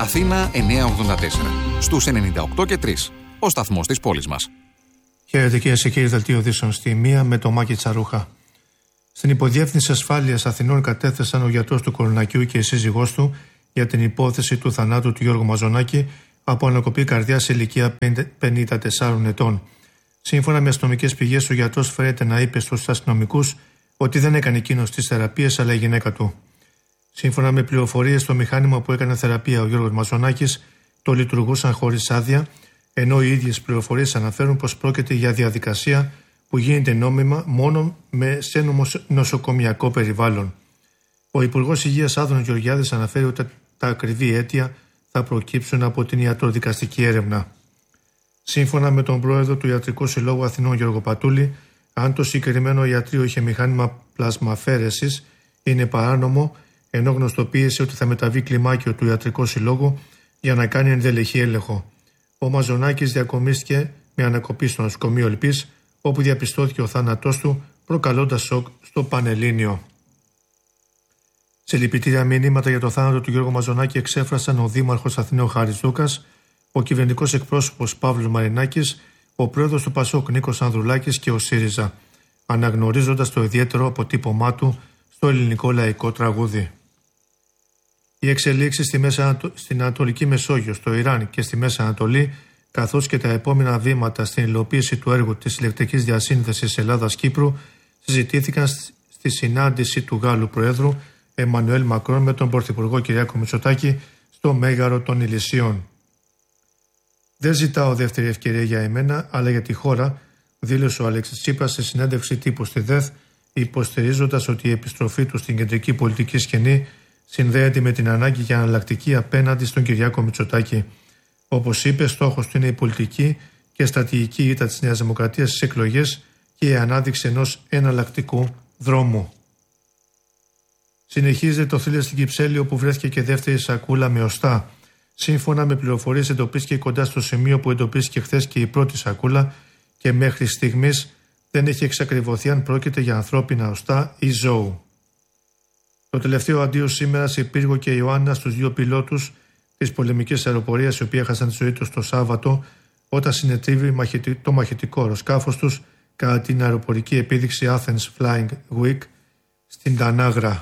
Αθήνα 984. Στους 98 και 3. Ο σταθμός της πόλης μας. Χαίρετε κυρίες και κύριοι, δελτίο ειδήσεων στη μία με το Μάκη Τσαρούχα. Στην Υποδιεύθυνση Ασφάλειας Αθηνών κατέθεσαν ο γιατρός του Κορονακιού και η σύζυγός του για την υπόθεση του θανάτου του Γιώργου Μαζονάκη από ανακοπή καρδιάς σε ηλικία 54 ετών. Σύμφωνα με αστυνομικές πηγές, ο γιατρός φέρεται να είπε στους αστυνομικούς ότι δεν έκανε εκείνος τις θεραπείες, αλλά η γυναίκα του. Σύμφωνα με πληροφορίες, στο μηχάνημα που έκανε θεραπεία ο Γιώργος Μαζονάκης το λειτουργούσαν χωρίς άδεια, ενώ οι ίδιες πληροφορίες αναφέρουν πως πρόκειται για διαδικασία που γίνεται νόμιμα μόνο σε νοσοκομιακό περιβάλλον. Ο Υπουργός Υγείας Άδωνος Γεωργιάδης αναφέρει ότι τα ακριβή αίτια θα προκύψουν από την ιατροδικαστική έρευνα. Σύμφωνα με τον πρόεδρο του Ιατρικού Συλλόγου Αθηνών Γιώργο Πατούλη, αν το συγκεκριμένο ιατρείο είχε μηχάνημα πλασμαφαίρεσης, είναι παράνομο, ενώ γνωστοποίησε ότι θα μεταβεί κλιμάκιο του Ιατρικού Συλλόγου για να κάνει ενδελεχή έλεγχο. Ο Μαζονάκης διακομίστηκε με ανακοπή στο νοσοκομείο Ελπής, όπου διαπιστώθηκε ο θάνατός του, προκαλώντας σοκ στο Πανελλήνιο. Σε λυπητήρια μηνύματα για το θάνατο του Γιώργου Μαζονάκη εξέφρασαν ο Δήμαρχος Αθηνών Χάρης Δούκας, ο κυβερνητικός εκπρόσωπος Παύλος Μαρινάκης, ο πρόεδρος του Πασόκ Νίκος Ανδρουλάκης και ο ΣΥΡΙΖΑ, αναγνωρίζοντας το ιδιαίτερο αποτύπωμά του στο ελληνικό λαϊκό τραγούδι. Οι εξελίξεις στην Ανατολική Μεσόγειο, στο Ιράν και στη Μέση Ανατολή, καθώς και τα επόμενα βήματα στην υλοποίηση του έργου της ηλεκτρικής διασύνδεσης Ελλάδας-Κύπρου, συζητήθηκαν στη συνάντηση του Γάλλου Προέδρου Εμμανουέλ Μακρόν με τον Πρωθυπουργό Κυριάκο Μητσοτάκη στο Μέγαρο των Ηλυσίων. «Δεν ζητάω δεύτερη ευκαιρία για εμένα, αλλά για τη χώρα», δήλωσε ο Αλέξης Τσίπρας σε συνέντευξη τύπου στη ΔΕΘ, υποστηρίζοντας ότι η επιστροφή του στην κεντρική πολιτική σκηνή συνδέεται με την ανάγκη για εναλλακτική απέναντι στον Κυριάκο Μητσοτάκη. Όπως είπε, στόχος του είναι η πολιτική και στρατηγική ήττα της Νέας Δημοκρατίας στις εκλογές και η ανάδειξη ενός εναλλακτικού δρόμου. Συνεχίζεται το θρύλο στην Κυψέλη, όπου βρέθηκε και δεύτερη σακούλα με οστά. Σύμφωνα με πληροφορίες, εντοπίστηκε κοντά στο σημείο που εντοπίστηκε χθες και η πρώτη σακούλα και μέχρι στιγμής δεν έχει εξακριβωθεί αν πρόκειται για ανθρώπινα οστά ή ζώου. Το τελευταίο αντίο σήμερα σε Πύργο και Ιωάννα στους δύο πιλότους της πολεμικής αεροπορίας, οι οποίοι έχασαν τη ζωή τους το Σάββατο όταν συνετρίβει το μαχητικό αεροσκάφος τους κατά την αεροπορική επίδειξη Athens Flying Week στην Τανάγρα.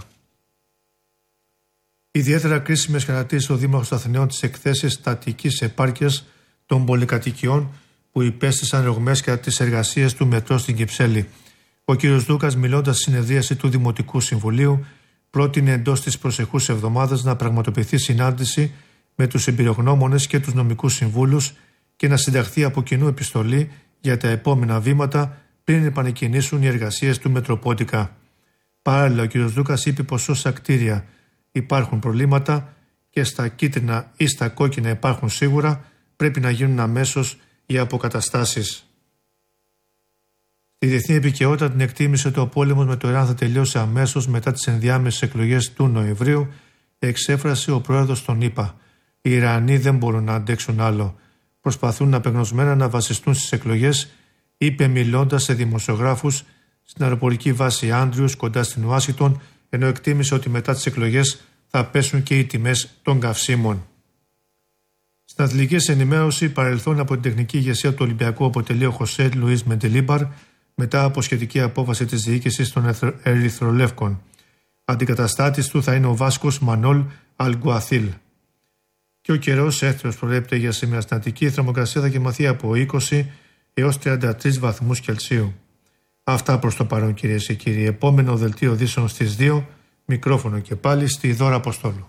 Ιδιαίτερα κρίσιμες χαρακτήρισε ο Δήμαρχος Αθηναίων τις εκθέσεις στατικής επάρκειας των πολυκατοικιών που υπέστησαν ρογμές κατά τις εργασίες του μετρό στην Κυψέλη. Ο κ. Δούκας, μιλώντας στη συνεδρίαση του Δημοτικού Συμβουλίου, πρότεινε εντός της προσεχούς εβδομάδας να πραγματοποιηθεί συνάντηση με τους εμπειρογνώμονες και τους νομικούς συμβούλους και να συνταχθεί από κοινού επιστολή για τα επόμενα βήματα πριν επανεκκινήσουν οι εργασίες του Μετροπόντικα. Παράλληλα, ο κ. Δούκας είπε πως όσα κτίρια υπάρχουν προβλήματα και στα κίτρινα ή στα κόκκινα υπάρχουν σίγουρα, πρέπει να γίνουν αμέσως οι αποκαταστάσεις. Στη διεθνή επικαιρότητα την εκτίμησε ότι ο πόλεμος με το Ιράν θα τελειώσει αμέσως μετά τις ενδιάμεσες εκλογές του Νοεμβρίου, εξέφρασε ο πρόεδρος των ΗΠΑ. Οι Ιρανοί δεν μπορούν να αντέξουν άλλο. Προσπαθούν απεγνωσμένα να βασιστούν στις εκλογές, είπε μιλώντας σε δημοσιογράφους στην αεροπορική βάση Άντριους κοντά στην Ουάσιγκτον, ενώ εκτίμησε ότι μετά τις εκλογές θα πέσουν και οι τιμές των καυσίμων. Στην αθλητική ενημέρωση, παρελθόν από την τεχνική ηγεσία του Ολυμπιακού αποτελεί ο Χωσέ Λουίς Μεντελίμπαρ μετά από σχετική απόφαση της διοίκησης των Ερυθρολεύκων. Αντικαταστάτης του θα είναι ο Βάσκος Μανόλ Αλγκουαθίλ. Και ο καιρός έθριος προβλέπεται για σήμερα στην Αττική. Η θερμοκρασία θα κοιμαθεί από 20 έως 33 βαθμούς Κελσίου. Αυτά προς το παρόν, κυρίες και κύριοι. Επόμενο δελτίο ειδήσεων στις 2. Μικρόφωνο και πάλι στη Δώρα Αποστόλου.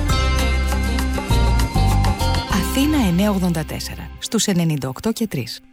Αθήνα 984 στους 98 και 3.